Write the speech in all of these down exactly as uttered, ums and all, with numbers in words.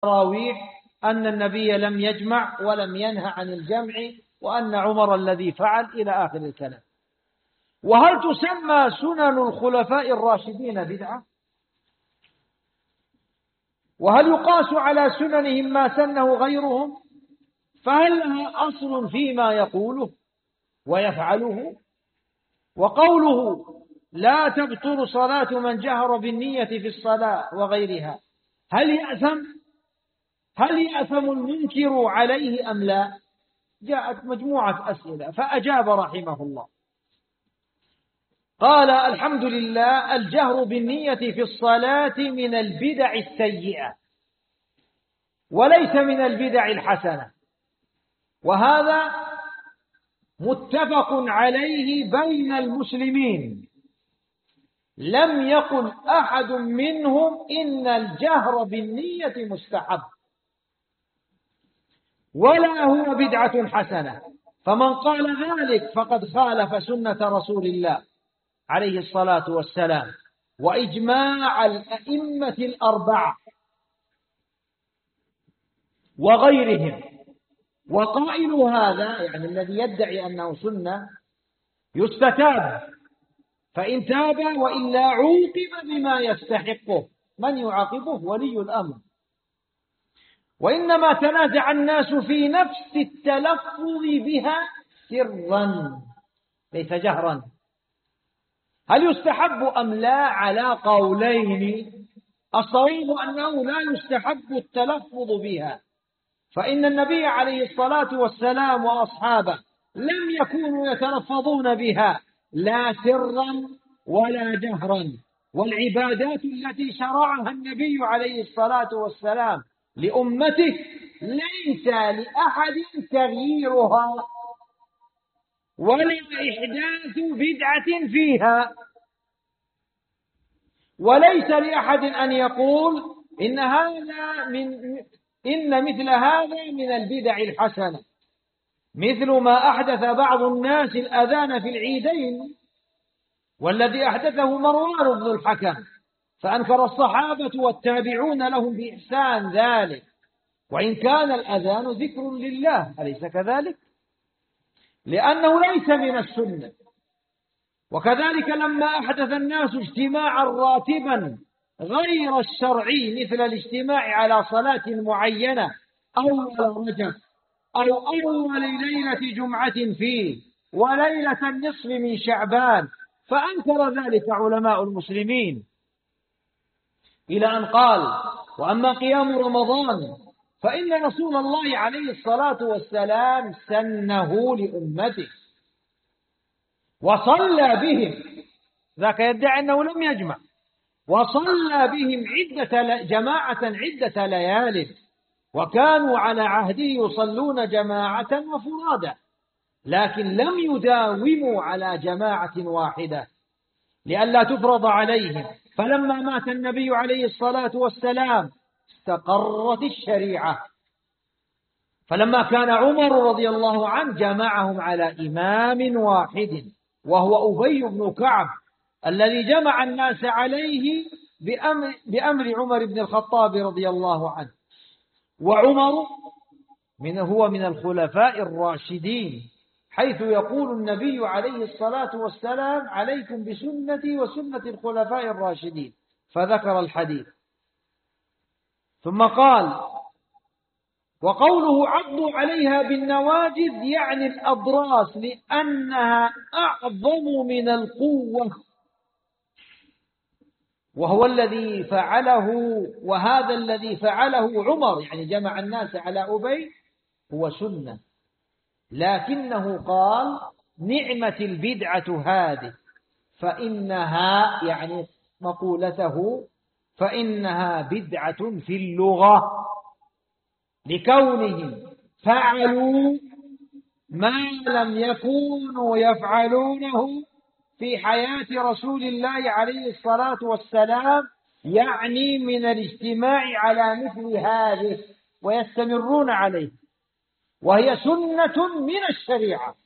التراويح أن النبي لم يجمع ولم ينهى عن الجمع، وأن عمر الذي فعل إلى آخر الكلام. وهل تسمى سنن الخلفاء الراشدين بدعة؟ وهل يقاس على سننهم ما سنه غيرهم؟ فهل لها أصل فيما يقوله ويفعله؟ وقوله لا تبطل صلاة من جهر بالنية في الصلاة وغيرها، هل يأثم؟ هل يأثم المنكر عليه أم لا؟ جاءت مجموعة أسئلة فأجاب رحمه الله، قال الحمد لله، الجهر بالنية في الصلاة من البدع السيئة وليس من البدع الحسنة، وهذا متفق عليه بين المسلمين، لم يقل أحد منهم إن الجهر بالنية مستحب ولا هو بدعة حسنة، فمن قال ذلك فقد خالف سنة رسول الله عليه الصلاة والسلام وإجماع الأئمة الأربعة وغيرهم. وقائل هذا يعني الذي يدعي أنه سنة يستتاب، فإن تاب وإلا عوقب بما يستحقه. من يعاقبه؟ ولي الأمر. وإنما تنازع الناس في نفس التلفظ بها سرا ليس جهرا، هل يستحب أم لا؟ على قولين، الصواب أنه لا يستحب التلفظ بها، فإن النبي عليه الصلاة والسلام وأصحابه لم يكونوا يتلفظون بها لا سرا ولا جهرا، والعبادات التي شرعها النبي عليه الصلاة والسلام لأمته ليس لأحد تغييرها ولا إحداث بدعة فيها، وليس لأحد أن يقول إن هذا من إن مثل هذا من البدع الحسنة، مثل ما أحدث بعض الناس الأذان في العيدين، والذي أحدثه مروان بن الحكم، فأنكر الصحابة والتابعون لهم بإحسان ذلك، وإن كان الأذان ذكر لله، أليس كذلك؟ لأنه ليس من السنة. وكذلك لما أحدث الناس اجتماعا راتبا غير الشرعي مثل الاجتماع على صلاة معينة أول رجب أو أول ليلة جمعة فيه وليلة النصف من شعبان، فأنكر ذلك علماء المسلمين إلى أن قال وأما قيام رمضان فإن رسول الله عليه الصلاة والسلام سنه لأمته وصلى بهم، ذاك يدعي أنه لم يجمع، وصلى بهم عدة جماعة عدة ليال، وكانوا على عهده يصلون جماعة وفرادا، لكن لم يداوموا على جماعة واحدة لئلا تفرض عليهم. فلما مات النبي عليه الصلاة والسلام استقرت الشريعة، فلما كان عمر رضي الله عنه جمعهم على إمام واحد وهو أبي بن كعب الذي جمع الناس عليه بأمر, بأمر عمر بن الخطاب رضي الله عنه. وعمر من هو من الخلفاء الراشدين، حيث يقول النبي عليه الصلاة والسلام عليكم بسنتي وسنة الخلفاء الراشدين، فذكر الحديث ثم قال وقوله عضوا عليها بالنواجذ يعني الأضراس لأنها أعظم من القوة، وهو الذي فعله، وهذا الذي فعله عمر يعني جمع الناس على أبي هو سنة، لكنه قال نعمة البدعة هذه فإنها يعني مقولته فإنها بدعة في اللغة لكونهم فعلوا ما لم يكونوا يفعلونه في حياة رسول الله عليه الصلاة والسلام، يعني من الاجتماع على مثل هذه ويستمرون عليه، وهي سنة من الشريعة.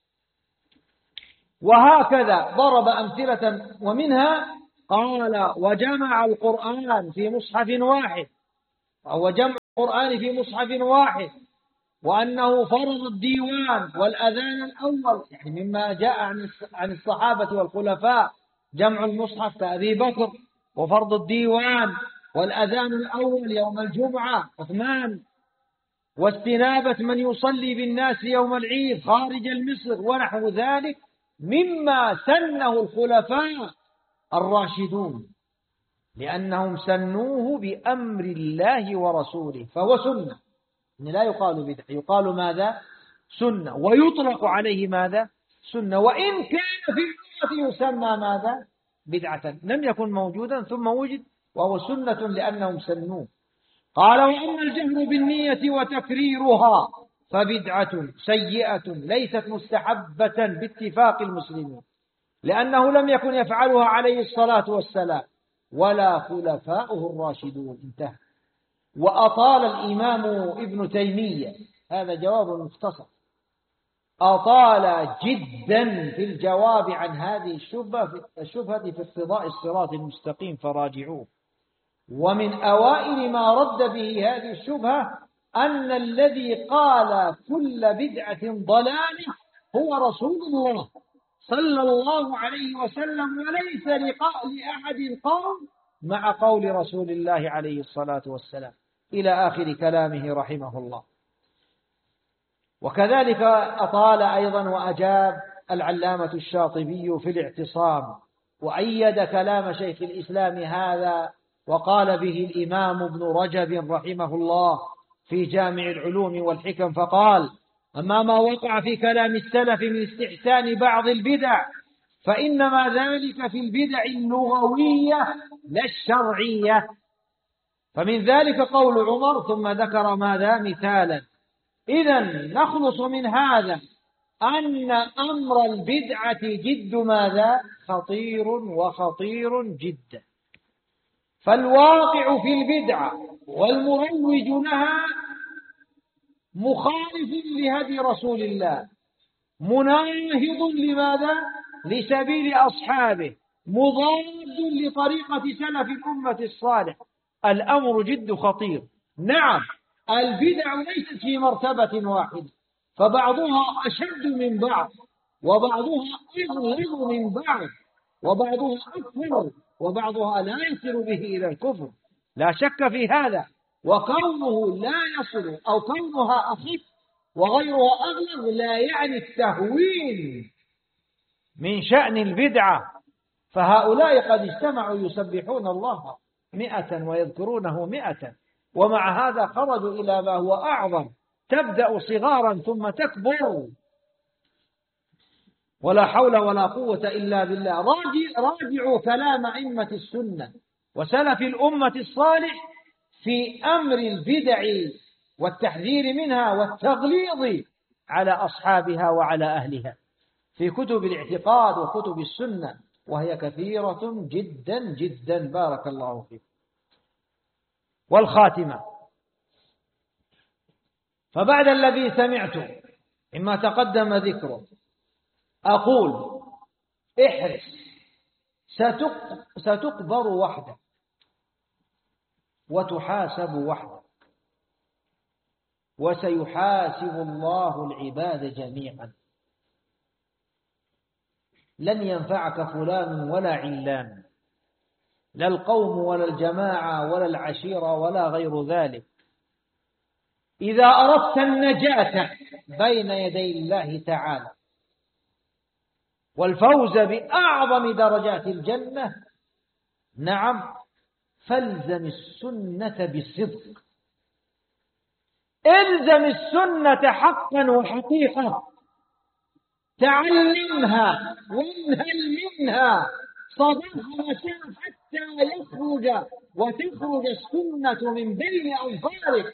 وهكذا ضرب أمثلة ومنها قال وجمع القرآن في مصحف واحد، وهو جمع القرآن في مصحف واحد، وأنه فرض الديوان والأذان الأول، يعني مما جاء عن الصحابة والخلفاء جمع المصحف كأبي بكر، وفرض الديوان والأذان الأول يوم الجمعة عثمان، واستنابة من يصلي بالناس يوم العيد خارج المصر ونحو ذلك مما سنه الخلفاء الراشدون، لأنهم سنوه بأمر الله ورسوله، فهو سنة، يعني لا يقال بدعة، يقال ماذا؟ سنة، ويطلق عليه ماذا؟ سنة، وإن كان في اللغة يسمى ماذا؟ بدعة، لم يكن موجودا ثم وجد وهو سنة لأنهم سنوه. قال: وأما الجهر بالنية وتكريرها فبدعة سيئة ليست مستحبة باتفاق المسلمين، لأنه لم يكن يفعلها عليه الصلاة والسلام ولا خلفاؤه الراشدون. انتهى. وأطال الإمام ابن تيمية، هذا جواب مختصر، أطال جدا في الجواب عن هذه الشبهة الشبهة في اقتضاء الصراط المستقيم، فراجعوه. ومن أوائل ما رد به هذه الشبهة أن الذي قال كل بدعة ضلالة هو رسول الله صلى الله عليه وسلم، وليس لقاء لأحد قول مع قول رسول الله عليه الصلاة والسلام، إلى آخر كلامه رحمه الله. وكذلك أطال أيضا وأجاب العلامة الشاطبي في الاعتصام، وأيد كلام شيخ الإسلام هذا، وقال به الإمام ابن رجب رحمه الله في جامع العلوم والحكم، فقال: أما ما وقع في كلام السلف من استحسان بعض البدع فإنما ذلك في البدع اللغوية لا الشرعية. فمن ذلك قول عمر، ثم ذكر ماذا؟ مثالا. إذن نخلص من هذا أن أمر البدعة جد ماذا؟ خطير وخطير جدا. فالواقع في البدعة والمروج لها مخالف لهدي رسول الله، مناهض لماذا؟ لسبيل أصحابه، مضاد لطريقة سلف الأمة الصالح. الأمر جد خطير. نعم، البدع ليست في مرتبة واحدة، فبعضها أشد من بعض، وبعضها أغلظ من بعض، وبعضها أكثر، وبعضها لا يصل به إلى الكفر، لا شك في هذا. وكونه لا يصل أو كونها أخف وغيرها أغلظ لا يعني التهوين من شأن البدعة. فهؤلاء قد اجتمعوا يسبحون الله مئة ويذكرونه مئة، ومع هذا خرجوا إلى ما هو أعظم، تبدأ صغارا ثم تكبر. ولا حول ولا قوة إلا بالله. راجعوا كلام أئمة السنة وسلف الأمة الصالح في أمر البدع والتحذير منها والتغليظ على أصحابها وعلى أهلها في كتب الاعتقاد وكتب السنة، وهي كثيرة جدا جدا. بارك الله فيكم. والخاتمة، فبعد الذي سمعتم مما تقدم ذكره أقول: احرص، ستقبر وحدك وتحاسب وحدك، وسيحاسب الله العباد جميعا. لن ينفعك فلان ولا علان، لا القوم ولا الجماعة ولا العشيرة ولا غير ذلك. إذا أردت النجاة بين يدي الله تعالى والفوز بأعظم درجات الجنة، نعم، فالزم السنة بصدق، الزم السنة حقا وحقيقة، تعلمها وانهل منها صدقها وسعها حتى يخرج وتخرج السنة من بين أظفارك.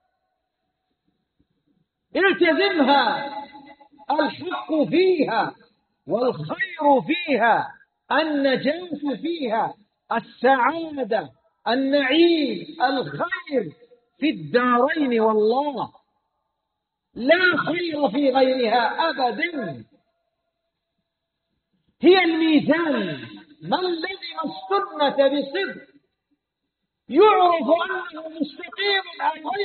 التزمها، الحق فيها والخير فيها، النجاة فيها، السعادة، النعيم، الخير في الدارين، والله لا خير في غيرها أبدا. هي الميزان. من لزم السنة بصدق يعرف أنه مستقيم أو غير